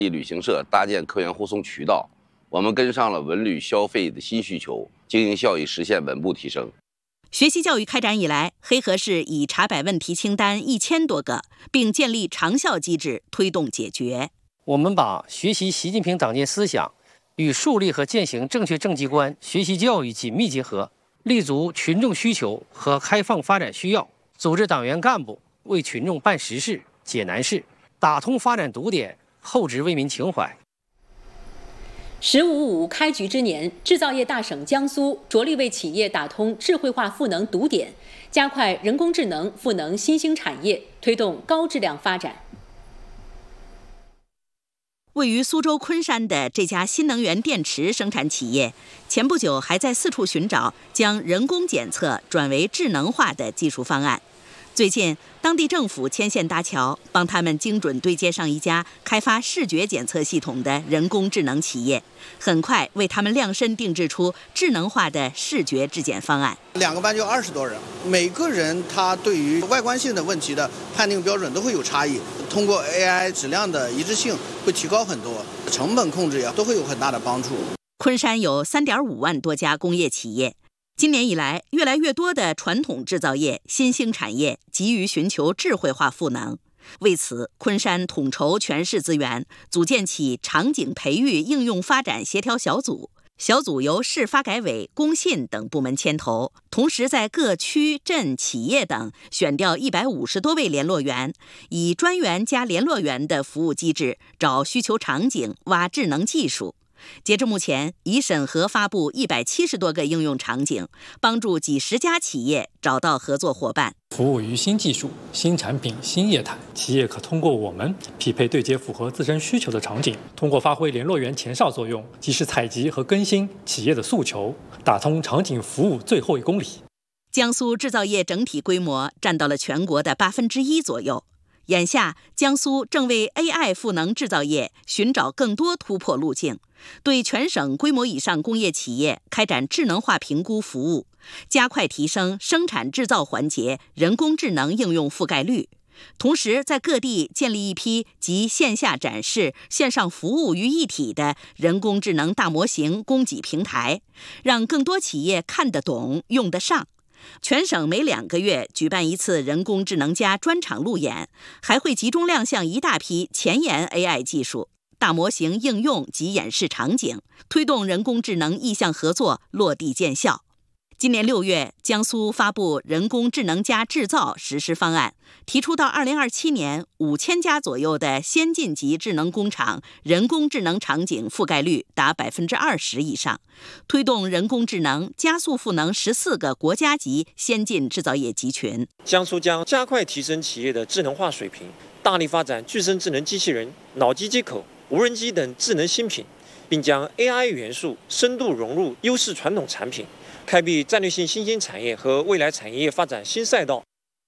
旅行社搭建客源护送渠道，我们跟上了文旅消费的新需求，经营效益实现稳步提升。 学习教育开展以来，黑河市已查摆问题清单1000多个，并建立长效机制推动解决。 我们把学习习近平党建思想与树立和践行正确政绩观学习教育紧密结合，立足群众需求和开放发展需要，组织党员干部为群众办实事、解难事，打通发展堵点，厚植为民情怀。 “15+5”开局之年，制造业大省江苏着力为企业打通智慧化赋能堵点，加快人工智能赋能新兴产业，推动高质量发展。 位于苏州昆山的这家新能源电池生产企业，前不久还在四处寻找将人工检测转为智能化的技术方案。最近，当地政府牵线搭桥，帮他们精准对接上一家开发视觉检测系统的人工智能企业，很快为他们量身定制出智能化的视觉质检方案。 2个班就20多人，每个人他对于外观性的问题的判定标准都会有差异。通过 AI 质量的一致性会提高很多，成本控制也都会有很大的帮助。 昆山有3.5万多家工业企业。今年以来，越来越多的传统制造业、新兴产业急于寻求智慧化赋能。为此，昆山统筹全市资源，组建起场景培育应用发展协调小组。小组由市发改委、工信等部门牵头，同时在各区、镇、企业等选调150多位联络员，以专员加联络员的服务机制，找需求场景，挖智能技术。截至目前，已审核发布170多个应用场景，帮助几十家企业找到合作伙伴。 服务于新技术、新产品、新业态，企业可通过我们匹配对接符合自身需求的场景，通过发挥联络员前哨作用，及时采集和更新企业的诉求，打通场景服务最后1公里。 江苏制造业整体规模占到了全国的1%左右。眼下，江苏正为 AI 赋能制造业寻找更多突破路径，对全省规模以上工业企业开展智能化评估服务，加快提升生产制造环节人工智能应用覆盖率。同时，在各地建立一批集线下展示、线上服务于一体的人工智能大模型供给平台，让更多企业看得懂、用得上。全省每2个月举办一次人工智能加专场路演，还会集中亮相一大批前沿 AI 技术、大模型应用及演示场景，推动人工智能意向合作落地见效。今年6月，江苏发布人工智能加制造实施方案，提出到2027年5000家左右的先进级智能工厂人工智能场景覆盖率达20%以上，推动人工智能加速赋能14个国家级先进制造业集群。 江苏将加快提升企业的智能化水平，大力发展具身智能机器人、脑机接口、无人机等智能新品，并将 AI 元素深度融入优势传统产品，开辟战略性新兴产业和未来产业发展新赛道。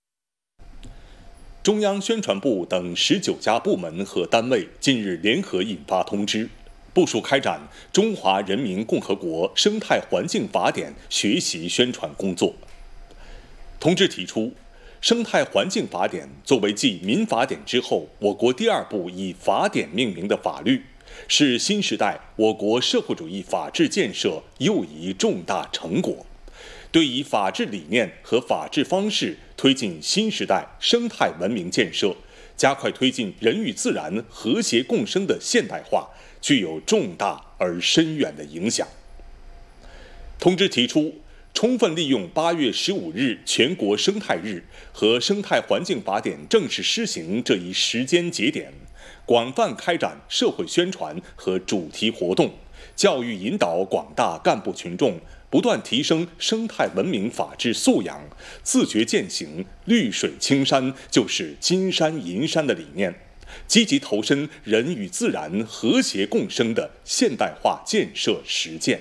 中央宣传部等19家部门和单位近日联合印发通知，部署开展《中华人民共和国生态环境法典》学习宣传工作。通知提出，《生态环境法典》作为继民法典之后我国第2部以法典命名的法律，是新时代我国社会主义法治建设又一重大成果，对以法治理念和法治方式推进新时代生态文明建设，加快推进人与自然和谐共生的现代化，具有重大而深远的影响。通知提出，充分利用8月15日全国生态日和生态环境法典正式施行这一时间节点，广泛开展社会宣传和主题活动，教育引导广大干部群众不断提升生态文明法治素养，自觉践行绿水青山就是金山银山的理念，积极投身人与自然和谐共生的现代化建设实践。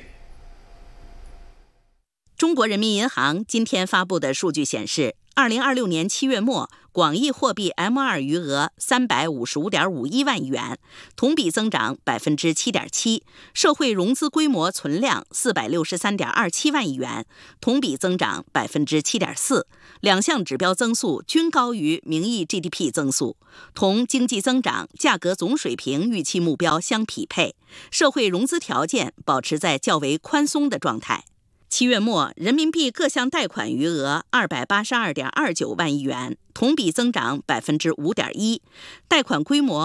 中国人民银行今天发布的数据显示，2026年7月末， 广义货币 M2 余额355.51万亿元，同比增长7.7%；社会融资规模存量463.27万亿元，同比增长7.4%。两项指标增速均高于名义 GDP 增速，同经济增长、价格总水平预期目标相匹配，社会融资条件保持在较为宽松的状态。7月末，人民币各项贷款余额282.29万亿元，同比增长5.1%，贷款规模